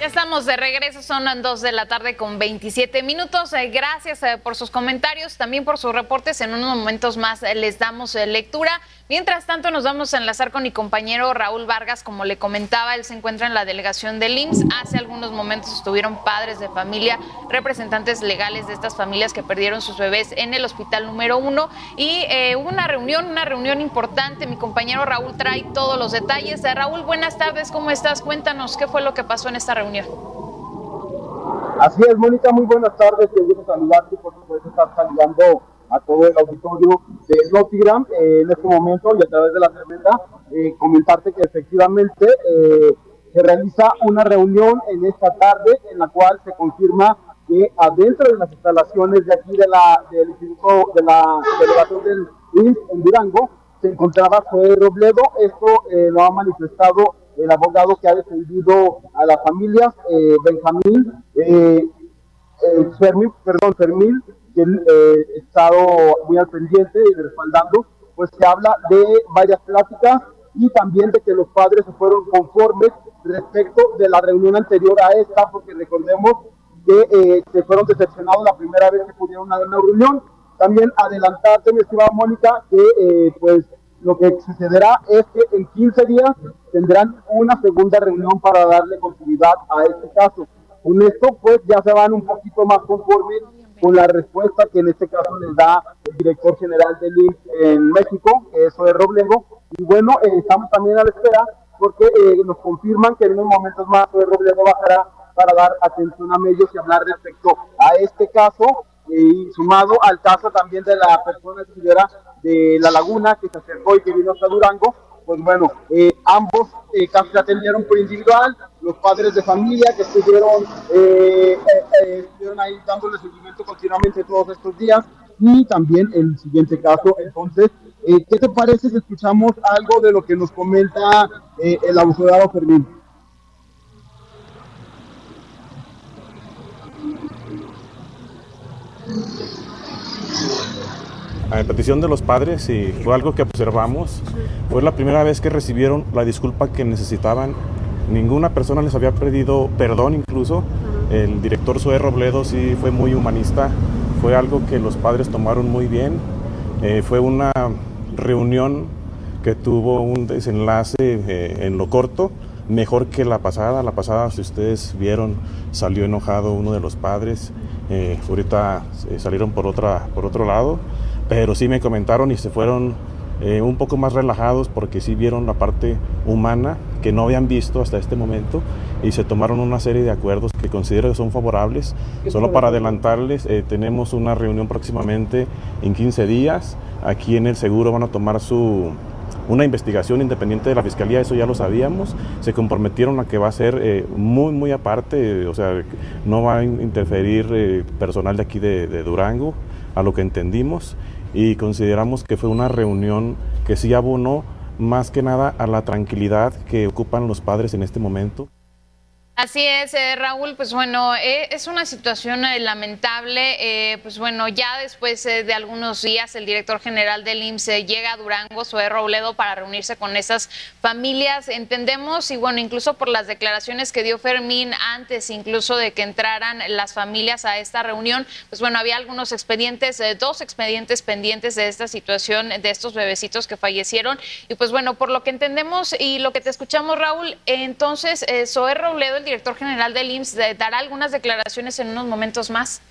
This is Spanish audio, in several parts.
Ya estamos de regreso, son 2 de la tarde con 27 minutos. Gracias por sus comentarios, también por sus reportes. En unos momentos más les damos lectura. Mientras tanto, nos vamos a enlazar con mi compañero Raúl Vargas. Como le comentaba, él se encuentra en la delegación del IMSS. Hace algunos momentos estuvieron padres de familia, representantes legales de estas familias que perdieron sus bebés en el hospital número 1. Y hubo una reunión importante. Mi compañero Raúl trae todos los detalles. Raúl, buenas tardes, ¿cómo estás? Cuéntanos qué fue lo que pasó en esta reunión. Así es, Mónica, muy buenas tardes, te quiero saludarte, por supuesto estar saludando a todo el auditorio de Notigram en este momento y a través de la tremenda, comentarte que efectivamente se realiza una reunión en esta tarde en la cual se confirma que adentro de las instalaciones de aquí del Instituto de la Delegación del IMSS en Durango se encontraba Zoé Robledo. Esto lo ha manifestado el abogado que ha defendido a las familias, Benjamín Fermín, que he estado muy al pendiente y respaldando, pues se habla de varias pláticas y también de que los padres se fueron conformes respecto de la reunión anterior a esta, porque recordemos que se fueron decepcionados la primera vez que pudieron haber una reunión. También adelantarte, mi estimada Mónica, que pues lo que sucederá es que en 15 días tendrán una segunda reunión para darle continuidad a este caso. Con esto, pues ya se van un poquito más conformes con la respuesta que en este caso les da el director general del IMSS en México, eso es Robledo. Y bueno, estamos también a la espera porque nos confirman que en unos momentos más Robledo bajará para dar atención a medios y hablar respecto a este caso, y sumado al caso también de la persona que era de La Laguna, que se acercó y que vino hasta Durango. Pues bueno, ambos casos se atendieron por individual, los padres de familia que estuvieron ahí dándole seguimiento continuamente todos estos días, y también el siguiente caso. Entonces, ¿qué te parece si escuchamos algo de lo que nos comenta el abogado Fermín? A petición de los padres, y fue algo que observamos, fue la primera vez que recibieron la disculpa que necesitaban. Ninguna persona les había pedido perdón, incluso el director Zoé Robledo sí fue muy humanista, fue algo que los padres tomaron muy bien. Fue una reunión que tuvo un desenlace en lo corto, mejor que la pasada. La pasada, si ustedes vieron, salió enojado uno de los padres. Ahorita salieron por otro lado, pero sí me comentaron y se fueron un poco más relajados porque sí vieron la parte humana que no habían visto hasta este momento, y se tomaron una serie de acuerdos que considero que son favorables. Solo para adelantarles, tenemos una reunión próximamente en 15 días. Aquí en el seguro van a tomar una investigación independiente de la Fiscalía, eso ya lo sabíamos. Se comprometieron a que va a ser muy aparte, o sea, no va a interferir personal de aquí de Durango, a lo que entendimos, y consideramos que fue una reunión que sí abonó más que nada a la tranquilidad que ocupan los padres en este momento. Así es, Raúl, pues bueno, es una situación lamentable. Pues bueno, ya después de algunos días el director general del IMSS llega a Durango, Zoé Robledo, para reunirse con esas familias. Entendemos, y bueno, incluso por las declaraciones que dio Fermín antes incluso de que entraran las familias a esta reunión, pues bueno, había algunos expedientes, 2 expedientes pendientes de esta situación, de estos bebecitos que fallecieron. Y pues bueno, por lo que entendemos y lo que te escuchamos, Raúl, entonces Zoé Robledo, el director general del IMSS, dará algunas declaraciones en unos momentos más.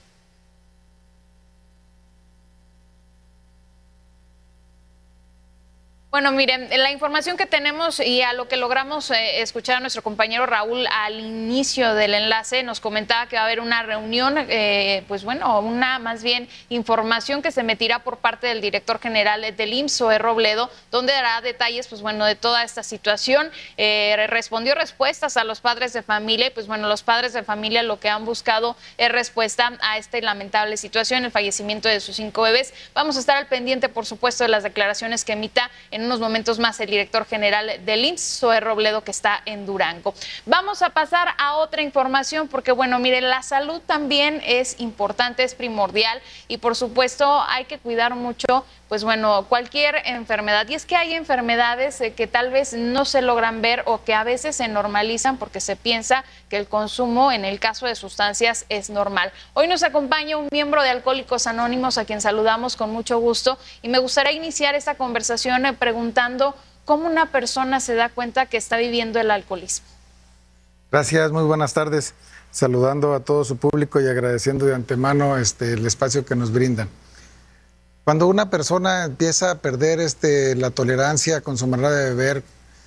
Bueno, miren, la información que tenemos y a lo que logramos escuchar a nuestro compañero Raúl al inicio del enlace, nos comentaba que va a haber una reunión, pues bueno, una más bien información que se emitirá por parte del director general del IMSS, Zoé Robledo, donde dará detalles, pues bueno, de toda esta situación. Respondió respuestas a los padres de familia, y pues bueno, los padres de familia lo que han buscado es respuesta a esta lamentable situación, el fallecimiento de sus 5 bebés. Vamos a estar al pendiente, por supuesto, de las declaraciones que emita en en unos momentos más el director general del IMSS, Zoe Robledo, que está en Durango. Vamos a pasar a otra información porque, bueno, mire, la salud también es importante, es primordial y, por supuesto, hay que cuidar mucho, pues bueno, cualquier enfermedad. Y es que hay enfermedades que tal vez no se logran ver o que a veces se normalizan porque se piensa que el consumo, en el caso de sustancias, es normal. Hoy nos acompaña un miembro de Alcohólicos Anónimos, a quien saludamos con mucho gusto, y me gustaría iniciar esta conversación preguntando cómo una persona se da cuenta que está viviendo el alcoholismo. Gracias, muy buenas tardes. Saludando a todo su público y agradeciendo de antemano el espacio que nos brindan. Cuando una persona empieza a perder la tolerancia con su manera de beber,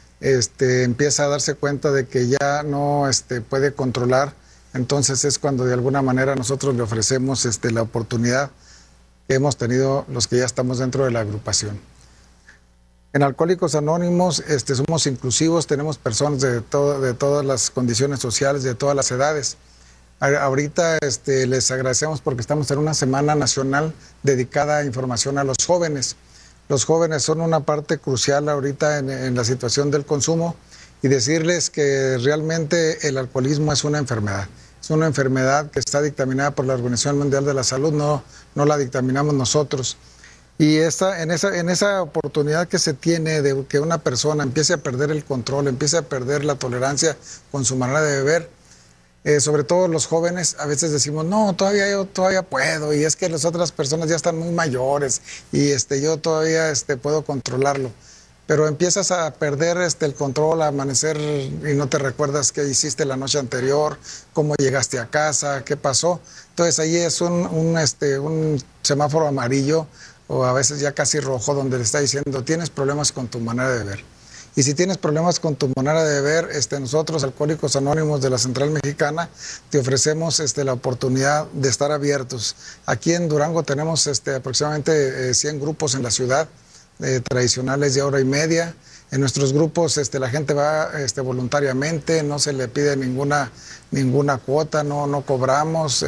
empieza a darse cuenta de que ya no puede controlar, entonces es cuando de alguna manera nosotros le ofrecemos la oportunidad que hemos tenido los que ya estamos dentro de la agrupación. En Alcohólicos Anónimos somos inclusivos, tenemos personas de todas las condiciones sociales, de todas las edades. Ahorita les agradecemos porque estamos en una semana nacional dedicada a información a los jóvenes. Los jóvenes son una parte crucial ahorita en la situación del consumo y decirles que realmente el alcoholismo es una enfermedad. Es una enfermedad que está dictaminada por la Organización Mundial de la Salud, no la dictaminamos nosotros. Y en esa oportunidad que se tiene de que una persona empiece a perder el control, empiece a perder la tolerancia con su manera de beber, sobre todo los jóvenes, a veces decimos, no, yo todavía puedo, y es que las otras personas ya están muy mayores, y yo todavía puedo controlarlo. Pero empiezas a perder el control, a amanecer y no te recuerdas qué hiciste la noche anterior, cómo llegaste a casa, qué pasó. Entonces ahí es un semáforo amarillo, o a veces ya casi rojo, donde le está diciendo, tienes problemas con tu manera de beber. Y si tienes problemas con tu manera de beber, nosotros, Alcohólicos Anónimos de la Central Mexicana, te ofrecemos la oportunidad de estar abiertos. Aquí en Durango tenemos aproximadamente 100 grupos en la ciudad, tradicionales de hora y media. En nuestros grupos la gente va voluntariamente, no se le pide ninguna cuota, no cobramos,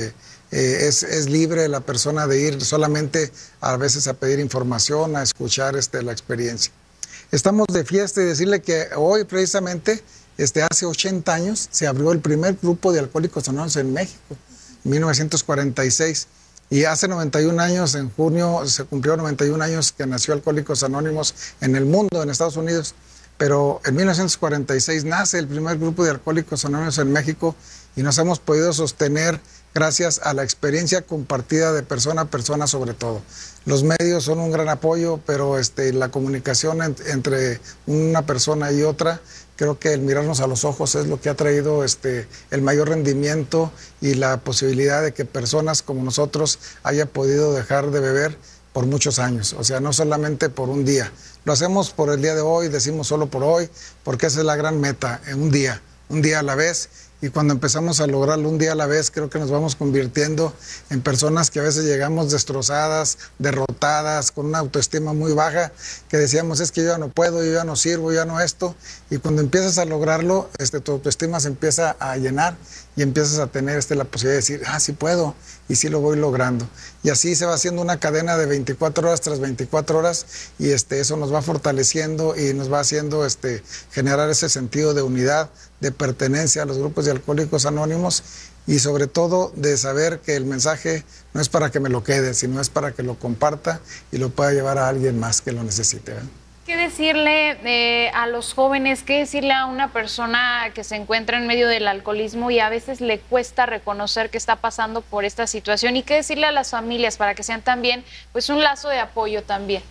es libre la persona de ir solamente a veces a pedir información, a escuchar la experiencia. Estamos de fiesta y decirle que hoy precisamente, hace 80 años, se abrió el primer grupo de Alcohólicos Anónimos en México, en 1946. Y hace 91 años, en junio, se cumplió 91 años que nació Alcohólicos Anónimos en el mundo, en Estados Unidos. Pero en 1946 nace el primer grupo de Alcohólicos Anónimos en México y nos hemos podido sostener gracias a la experiencia compartida de persona a persona sobre todo. Los medios son un gran apoyo, pero la comunicación entre una persona y otra, creo que el mirarnos a los ojos es lo que ha traído el mayor rendimiento y la posibilidad de que personas como nosotros haya podido dejar de beber por muchos años, o sea, no solamente por un día. Lo hacemos por el día de hoy, decimos solo por hoy, porque esa es la gran meta, un día a la vez. Y cuando empezamos a lograrlo un día a la vez, creo que nos vamos convirtiendo en personas que a veces llegamos destrozadas, derrotadas, con una autoestima muy baja, que decíamos, es que yo ya no puedo, yo ya no sirvo, yo ya no esto. Y cuando empiezas a lograrlo, tu autoestima se empieza a llenar y empiezas a tener la posibilidad de decir, sí puedo, y sí lo voy logrando. Y así se va haciendo una cadena de 24 horas tras 24 horas, y eso nos va fortaleciendo y nos va haciendo generar ese sentido de unidad, de pertenencia a los grupos de Alcohólicos Anónimos, y sobre todo de saber que el mensaje no es para que me lo quede, sino es para que lo comparta y lo pueda llevar a alguien más que lo necesite. ¿Qué decirle a los jóvenes, qué decirle a una persona que se encuentra en medio del alcoholismo y a veces le cuesta reconocer que está pasando por esta situación? ¿Y qué decirle a las familias para que sean también pues un lazo de apoyo también?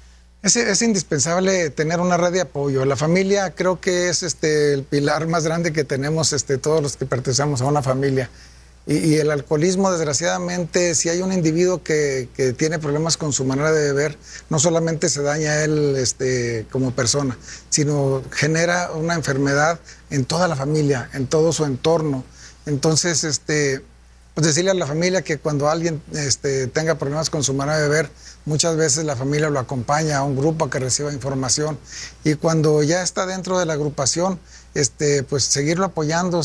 Es indispensable tener una red de apoyo. La familia creo que es el pilar más grande que tenemos todos los que pertenecemos a una familia. Y el alcoholismo, desgraciadamente, si hay un individuo que tiene problemas con su manera de beber, no solamente se daña a él como persona, sino genera una enfermedad en toda la familia, en todo su entorno. Entonces, pues decirle a la familia que cuando alguien tenga problemas con su manera de beber, muchas veces la familia lo acompaña a un grupo a que reciba información, y cuando ya está dentro de la agrupación, pues seguirlo apoyando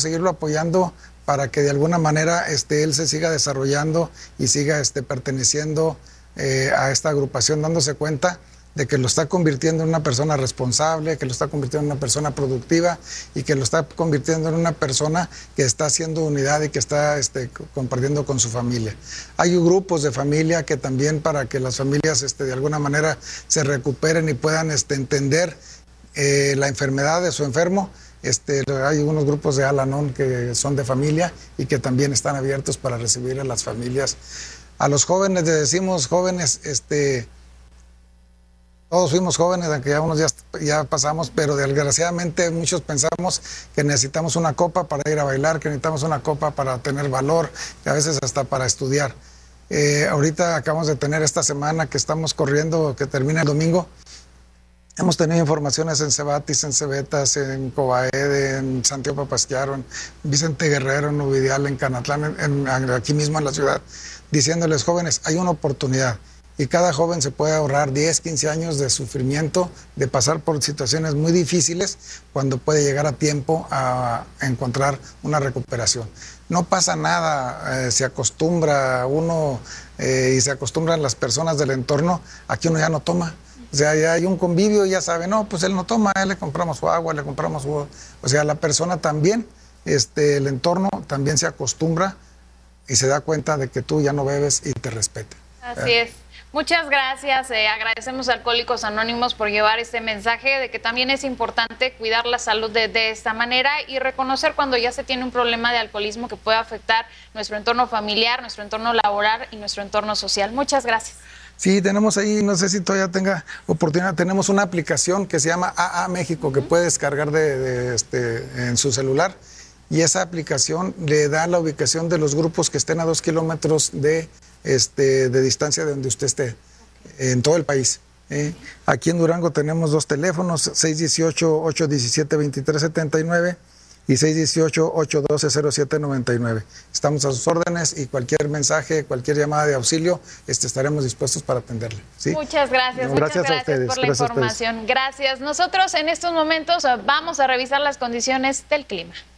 para que de alguna manera él se siga desarrollando y siga perteneciendo a esta agrupación, dándose cuenta de que lo está convirtiendo en una persona responsable, que lo está convirtiendo en una persona productiva y que lo está convirtiendo en una persona que está haciendo unidad y que está compartiendo con su familia. Hay grupos de familia que también, para que las familias de alguna manera se recuperen y puedan entender la enfermedad de su enfermo. Hay unos grupos de Al-Anon que son de familia y que también están abiertos para recibir a las familias. A los jóvenes les decimos, jóvenes, todos fuimos jóvenes, aunque ya unos ya pasamos, pero desgraciadamente muchos pensamos que necesitamos una copa para ir a bailar, que necesitamos una copa para tener valor, y a veces hasta para estudiar. Ahorita acabamos de tener esta semana que estamos corriendo, que termina el domingo. Hemos tenido informaciones en Cebatis, en Cebetas, en Cobaed, en Santiago Papasquiaro, en Vicente Guerrero, en Uvidial, en Canatlán, aquí mismo en la ciudad, diciéndoles, jóvenes, hay una oportunidad y cada joven se puede ahorrar 10, 15 años de sufrimiento, de pasar por situaciones muy difíciles, cuando puede llegar a tiempo a encontrar una recuperación. No pasa nada, se acostumbra uno y se acostumbran las personas del entorno a que uno ya no toma. O sea, ya hay un convivio y ya sabe, no, pues él no toma, a él le compramos su agua, le compramos su... O sea, la persona también, el entorno también se acostumbra y se da cuenta de que tú ya no bebes y te respeta. Así es. Muchas gracias. Agradecemos a Alcohólicos Anónimos por llevar este mensaje de que también es importante cuidar la salud de esta manera y reconocer cuando ya se tiene un problema de alcoholismo que puede afectar nuestro entorno familiar, nuestro entorno laboral y nuestro entorno social. Muchas gracias. Sí, tenemos ahí, no sé si todavía tenga oportunidad, tenemos una aplicación que se llama AA México que puede descargar en su celular, y esa aplicación le da la ubicación de los grupos que estén a 2 kilómetros de distancia de donde usted esté, en todo el país. Aquí en Durango tenemos 2 teléfonos, 618-817-2379 y 618-812-0799. Estamos a sus órdenes y cualquier mensaje, cualquier llamada de auxilio, estaremos dispuestos para atenderle. ¿Sí? Muchas gracias. Gracias a ustedes por la información. Gracias. Nosotros en estos momentos vamos a revisar las condiciones del clima.